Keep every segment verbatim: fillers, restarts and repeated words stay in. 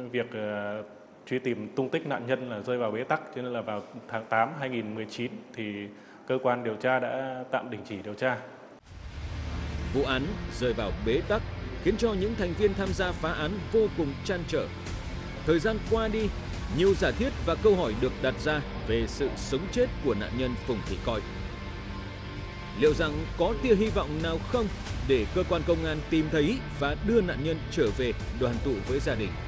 việc uh, truy tìm tung tích nạn nhân là rơi vào bế tắc, cho nên là vào tháng tám năm hai nghìn không trăm mười chín thì cơ quan điều tra đã tạm đình chỉ điều tra. Vụ án rơi vào bế tắc khiến cho những thành viên tham gia phá án vô cùng trăn trở. Thời gian qua đi, nhiều giả thiết và câu hỏi được đặt ra về sự sống chết của nạn nhân Phùng Thị Coi. Liệu rằng có tia hy vọng nào không để cơ quan công an tìm thấy và đưa nạn nhân trở về đoàn tụ với gia đình?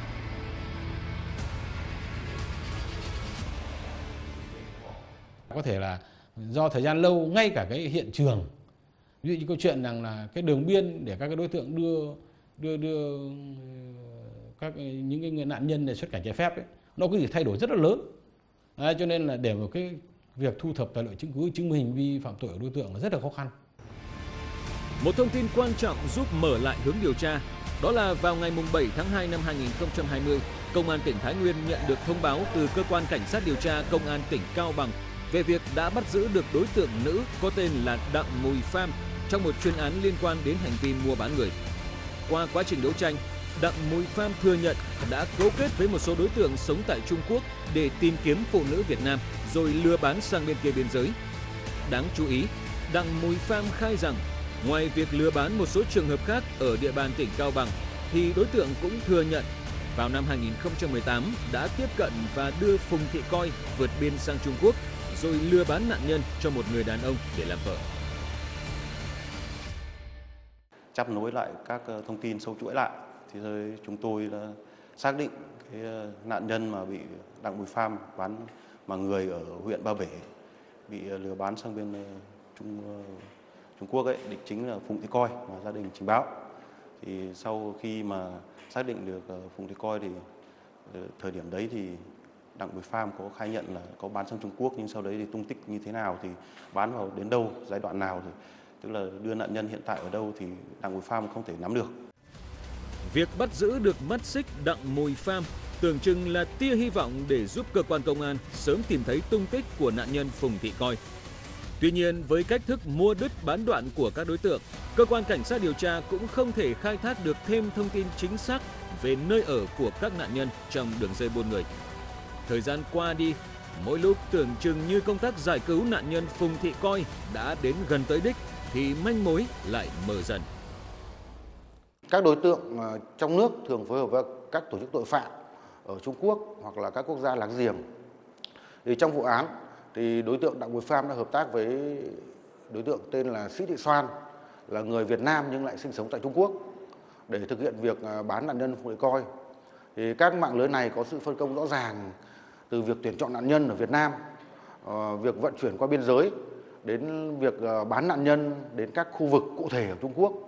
Có thể là do thời gian lâu, ngay cả cái hiện trường, ví dụ như câu chuyện rằng là cái đường biên để các cái đối tượng đưa đưa đưa các những cái người nạn nhân để xuất cảnh trái phép ấy, nó có thể thay đổi rất là lớn. À, cho nên là để một cái việc thu thập tài liệu chứng cứ chứng minh hành vi phạm tội của đối tượng là rất là khó khăn. Một thông tin quan trọng giúp mở lại hướng điều tra, đó là vào ngày bảy tháng hai năm hai nghìn không trăm hai mươi, Công an tỉnh Thái Nguyên nhận được thông báo từ cơ quan cảnh sát điều tra Công an tỉnh Cao Bằng về việc đã bắt giữ được đối tượng nữ có tên là Đặng Mùi Pham trong một chuyên án liên quan đến hành vi mua bán người. Qua quá trình đấu tranh, Đặng Mùi Pham thừa nhận đã cấu kết với một số đối tượng sống tại Trung Quốc để tìm kiếm phụ nữ Việt Nam rồi lừa bán sang bên kia biên giới. Đáng chú ý, Đặng Mùi Pham khai rằng ngoài việc lừa bán một số trường hợp khác ở địa bàn tỉnh Cao Bằng, thì đối tượng cũng thừa nhận vào năm hai nghìn không trăm mười tám đã tiếp cận và đưa Phùng Thị Coi vượt biên sang Trung Quốc rồi lừa bán nạn nhân cho một người đàn ông để làm vợ. Chắp nối lại các thông tin sâu chuỗi lại thì chúng tôi đã xác định cái nạn nhân mà bị Đặng Mùi Pham bán mà người ở huyện Ba Bể bị lừa bán sang bên Trung Trung Quốc ấy, đích chính là Phùng Thị Coi mà gia đình trình báo. Thì sau khi mà xác định được Phùng Thị Coi thì thời điểm đấy thì Đặng Mùi Pham có khai nhận là có bán sang Trung Quốc, nhưng sau đấy thì tung tích như thế nào thì bán vào đến đâu, giai đoạn nào thì tức là đưa nạn nhân hiện tại ở đâu thì Đặng Mùi Pham không thể nắm được. Việc bắt giữ được mắt xích Đặng Mùi Pham tưởng chừng là tia hy vọng để giúp cơ quan công an sớm tìm thấy tung tích của nạn nhân Phùng Thị Coi. Tuy nhiên, với cách thức mua đứt bán đoạn của các đối tượng, cơ quan cảnh sát điều tra cũng không thể khai thác được thêm thông tin chính xác về nơi ở của các nạn nhân trong đường dây buôn người. Thời gian qua đi, mỗi lúc tưởng chừng như công tác giải cứu nạn nhân Phùng Thị Coi đã đến gần tới đích, thì manh mối lại mờ dần. Các đối tượng trong nước thường phối hợp với các tổ chức tội phạm ở Trung Quốc hoặc là các quốc gia láng giềng. Thì trong vụ án, thì đối tượng Đặng Mùi Pham đã hợp tác với đối tượng tên là Sĩ Thị Xoan, là người Việt Nam nhưng lại sinh sống tại Trung Quốc, để thực hiện việc bán nạn nhân Phùng Thị Coi. Thì các mạng lưới này có sự phân công rõ ràng từ việc tuyển chọn nạn nhân ở Việt Nam, việc vận chuyển qua biên giới, đến việc bán nạn nhân đến các khu vực cụ thể ở Trung Quốc.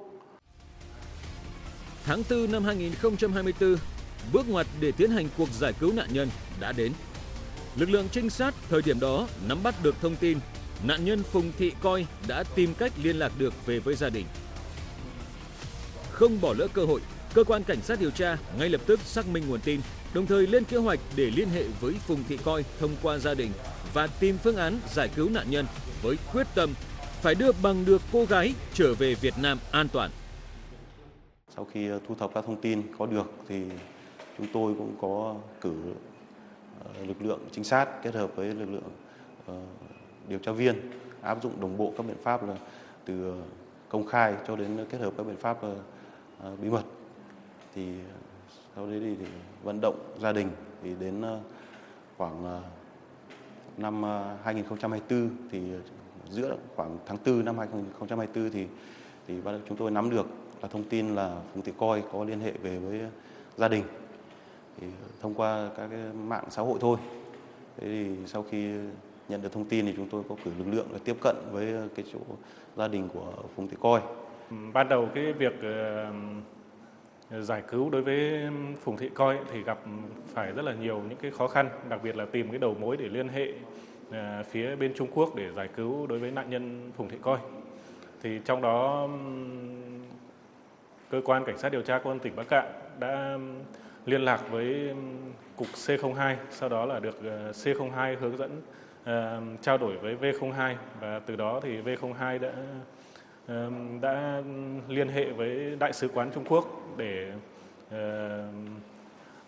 Tháng tư năm hai nghìn không trăm hai mươi tư, bước ngoặt để tiến hành cuộc giải cứu nạn nhân đã đến. Lực lượng trinh sát thời điểm đó nắm bắt được thông tin nạn nhân Phùng Thị Coi đã tìm cách liên lạc được về với gia đình. Không bỏ lỡ cơ hội, cơ quan cảnh sát điều tra ngay lập tức xác minh nguồn tin, đồng thời lên kế hoạch để liên hệ với Phùng Thị Coi thông qua gia đình và tìm phương án giải cứu nạn nhân với quyết tâm phải đưa bằng được cô gái trở về Việt Nam an toàn. Sau khi thu thập các thông tin có được thì chúng tôi cũng có cử lực lượng trinh sát kết hợp với lực lượng uh, điều tra viên áp dụng đồng bộ các biện pháp là từ công khai cho đến kết hợp các biện pháp uh, bí mật. Thì sau đấy thì, thì vận động gia đình thì đến uh, khoảng uh, năm uh, hai nghìn không trăm hai mươi tư thì giữa khoảng tháng tư năm hai nghìn không trăm hai mươi tư thì thì chúng tôi nắm được là thông tin là Phùng Thị Coi có liên hệ về với gia đình. Thì thông qua các cái mạng xã hội thôi. Thế thì sau khi nhận được thông tin thì chúng tôi có cử lực lượng để tiếp cận với cái chỗ gia đình của Phùng Thị Coi. Ban đầu cái việc uh, giải cứu đối với Phùng Thị Coi thì gặp phải rất là nhiều những cái khó khăn, đặc biệt là tìm cái đầu mối để liên hệ uh, phía bên Trung Quốc để giải cứu đối với nạn nhân Phùng Thị Coi. Thì trong đó cơ quan cảnh sát điều tra công an tỉnh Bắc Kạn đã liên lạc với cục C không hai, sau đó là được C không hai hướng dẫn uh, trao đổi với V không hai, và từ đó thì V không hai đã uh, đã liên hệ với Đại sứ quán Trung Quốc để uh,